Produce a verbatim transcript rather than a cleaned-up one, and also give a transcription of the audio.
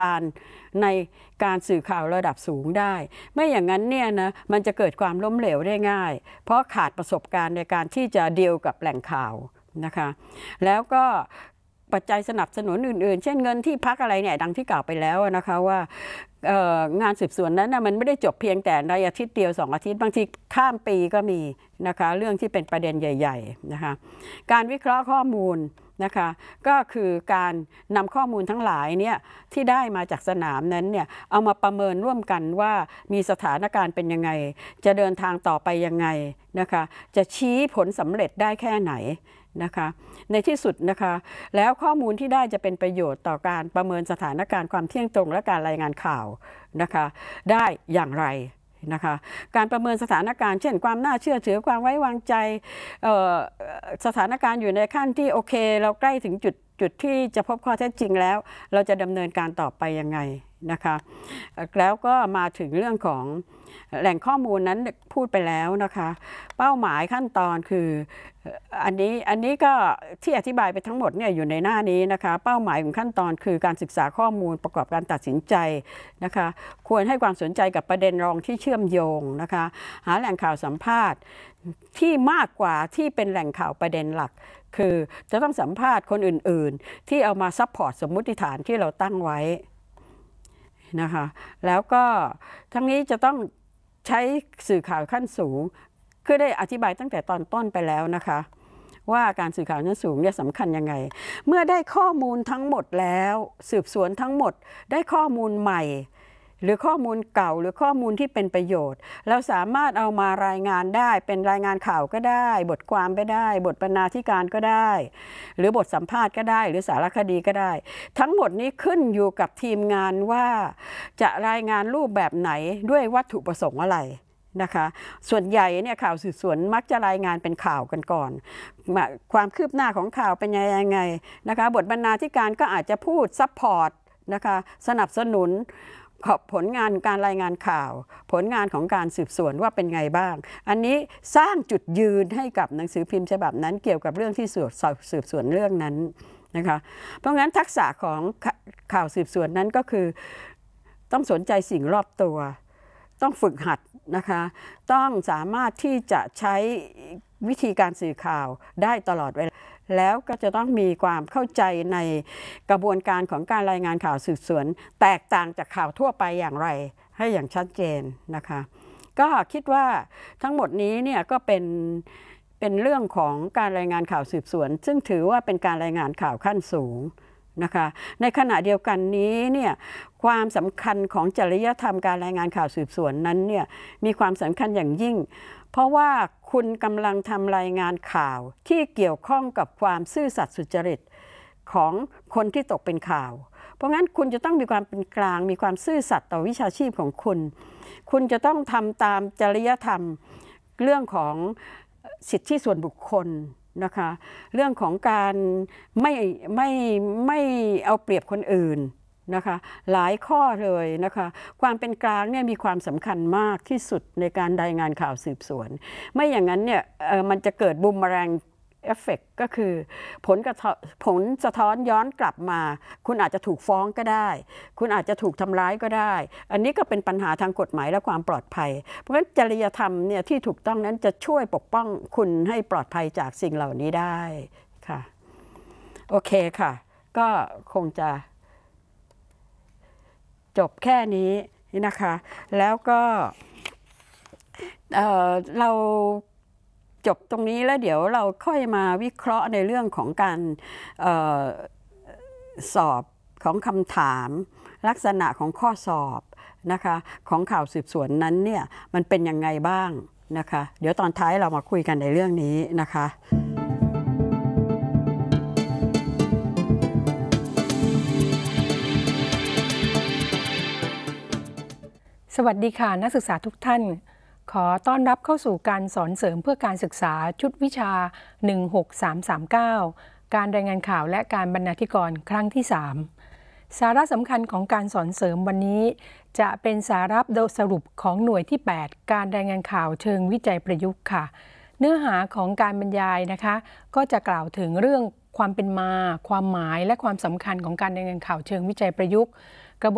การในการสื่อข่าวระดับสูงได้ไม่อย่างนั้นเนี่ยนะมันจะเกิดความล้มเหลวได้ง่ายเพราะขาดประสบการณ์ในการที่จะดีลกับแหล่งข่าวนะคะแล้วก็ปัจจัยสนับสนุนอื่นๆเช่นเงินที่พักอะไรเนี่ยดังที่กล่าวไปแล้วนะคะว่างานสืบสวนนั้นนะมันไม่ได้จบเพียงแต่ในอาทิตย์เดียวสองอาทิตย์บางทีข้ามปีก็มีนะคะเรื่องที่เป็นประเด็นใหญ่ๆนะคะการวิเคราะห์ข้อมูลนะคะก็คือการนำข้อมูลทั้งหลายเนี่ยที่ได้มาจากสนามนั้นเนี่ยเอามาประเมินร่วมกันว่ามีสถานการณ์เป็นยังไงจะเดินทางต่อไปยังไงนะคะจะชี้ผลสำเร็จได้แค่ไหนนะคะในที่สุดนะคะแล้วข้อมูลที่ได้จะเป็นประโยชน์ต่อการประเมินสถานการณ์ความเที่ยงตรงและการรายงานข่าวนะคะได้อย่างไรนะคะการประเมินสถานการณ์เช่นความน่าเชื่อถือความไว้วางใจสถานการณ์อยู่ในขั้นที่โอเคเราใกล้ถึงจุดจุดที่จะพบข้อเท็จจริงแล้วเราจะดำเนินการต่อไปยังไงนะคะแล้วก็มาถึงเรื่องของแหล่งข้อมูลนั้นพูดไปแล้วนะคะเป้าหมายขั้นตอนคืออันนี้อันนี้ก็ที่อธิบายไปทั้งหมดเนี่ยอยู่ในหน้านี้นะคะเป้าหมายของขั้นตอนคือการศึกษาข้อมูลประกอบการตัดสินใจนะคะควรให้ความสนใจกับประเด็นรองที่เชื่อมโยงนะคะหาแหล่งข่าวสัมภาษณ์ที่มากกว่าที่เป็นแหล่งข่าวประเด็นหลักคือจะต้องสัมภาษณ์คนอื่นๆที่เอามาซัพพอร์ตสมมุติฐานที่เราตั้งไว้นะคะแล้วก็ทั้งนี้จะต้องใช้สื่อข่าวขั้นสูงคือได้อธิบายตั้งแต่ตอนต้นไปแล้วนะคะว่าการสื่อข่าวขั้นสูงเนี่ยสำคัญยังไงเมื่อได้ข้อมูลทั้งหมดแล้วสืบสวนทั้งหมดได้ข้อมูลใหม่หรือข้อมูลเก่าหรือข้อมูลที่เป็นประโยชน์เราสามารถเอามารายงานได้เป็นรายงานข่าวก็ได้บทความก็ได้บทบรรณาธิการก็ได้หรือบทสัมภาษณ์ก็ได้หรือสารคดีก็ได้ทั้งหมดนี้ขึ้นอยู่กับทีมงานว่าจะรายงานรูปแบบไหนด้วยวัตถุประสงค์อะไรนะคะส่วนใหญ่เนี่ยข่าวสืบสวนมักจะรายงานเป็นข่าวกันก่อนความคืบหน้าของข่าวเป็นยังไงนะคะบทบรรณาธิการก็อาจจะพูดซัพพอร์ตนะคะสนับสนุนผลงานการรายงานข่าวผลงานของการสืบสวนว่าเป็นไงบ้างอันนี้สร้างจุดยืนให้กับหนังสือพิมพ์ฉบับนั้นเกี่ยวกับเรื่องที่สืบสวนเรื่องนั้นนะคะเพราะงั้นทักษะของข่าวสืบสวนนั้นก็คือต้องสนใจสิ่งรอบตัวต้องฝึกหัดนะคะต้องสามารถที่จะใช้วิธีการสื่อข่าวได้ตลอดเวลาแล้วก็จะต้องมีความเข้าใจในกระบวนการของการรายงานข่าวสืบสวนแตกต่างจากข่าวทั่วไปอย่างไรให้อย่างชัดเจนนะคะก็คิดว่าทั้งหมดนี้เนี่ยก็เป็นเป็นเรื่องของการรายงานข่าวสืบสวนซึ่งถือว่าเป็นการรายงานข่าวขั้นสูงนะคะในขณะเดียวกันนี้เนี่ยความสำคัญของจริยธรรมการรายงานข่าวสืบสวนนั้นเนี่ยมีความสำคัญอย่างยิ่งเพราะว่าคุณกำลังทำรายงานข่าวที่เกี่ยวข้องกับความซื่อสัตย์สุจริตของคนที่ตกเป็นข่าวเพราะงั้นคุณจะต้องมีความเป็นกลางมีความซื่อสัตย์ต่อวิชาชีพของคุณคุณจะต้องทำตามจริยธรรมเรื่องของสิทธิส่วนบุคคลนะคะเรื่องของการไม่ไม่ไม่เอาเปรียบคนอื่นนะคะหลายข้อเลยนะคะความเป็นกลางเนี่ยมีความสำคัญมากที่สุดในการรายงานข่าวสืบสวนไม่อย่างนั้นเนี่ยมันจะเกิดบูมเมอแรงเอฟเฟกต์ก็คือผลกระทบผลสะท้อนย้อนกลับมาคุณอาจจะถูกฟ้องก็ได้คุณอาจจะถูกทำร้ายก็ได้อันนี้ก็เป็นปัญหาทางกฎหมายและความปลอดภัยเพราะฉะนั้นจริยธรรมเนี่ยที่ถูกต้องนั้นจะช่วยปกป้องคุณให้ปลอดภัยจากสิ่งเหล่านี้ได้ค่ะโอเคค่ะก็คงจะจบแค่นี้นะคะแล้วก็เอ่อเราจบตรงนี้แล้วเดี๋ยวเราค่อยมาวิเคราะห์ในเรื่องของการเอ่อสอบของคำถามลักษณะของข้อสอบนะคะของข่าวสืบสวนนั้นเนี่ยมันเป็นยังไงบ้างนะคะเดี๋ยวตอนท้ายเรามาคุยกันในเรื่องนี้นะคะสวัสดีค่ะนักศึกษาทุกท่านขอต้อนรับเข้าสู่การสอนเสริมเพื่อการศึกษาชุดวิชาหนึ่ง หก สาม สาม เก้าการรายงานข่าวและการบรรณาธิกรครั้งที่สามสาระสำคัญของการสอนเสริมวันนี้จะเป็นสาระโดยสรุปของหน่วยที่แปดการรายงานข่าวเชิงวิจัยประยุกต์ค่ะเนื้อหาของการบรรยายนะคะก็จะกล่าวถึงเรื่องความเป็นมาความหมายและความสำคัญของการรายงานข่าวเชิงวิจัยประยุกต์